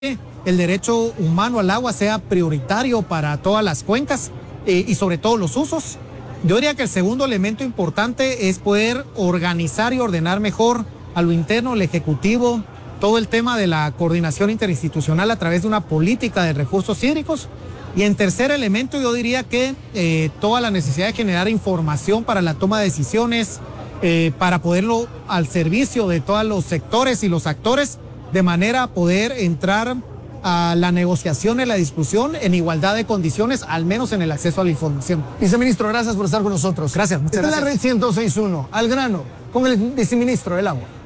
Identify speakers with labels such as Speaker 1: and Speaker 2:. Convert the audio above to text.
Speaker 1: el derecho humano al agua sea prioritario para todas las cuencas y sobre todo los usos. Yo diría que el segundo elemento importante es poder organizar y ordenar mejor a lo interno, el Ejecutivo, todo el tema de la coordinación interinstitucional a través de una política de recursos hídricos. Y en tercer elemento yo diría que toda la necesidad de generar información para la toma de decisiones, para poderlo al servicio de todos los sectores y los actores, de manera a poder entrar a la negociación y la discusión en igualdad de condiciones, al menos en el acceso a la información.
Speaker 2: Viceministro, gracias por estar con nosotros.
Speaker 1: Gracias, muchas gracias.
Speaker 2: Esta es la Red 106.1, al grano, con el viceministro del agua.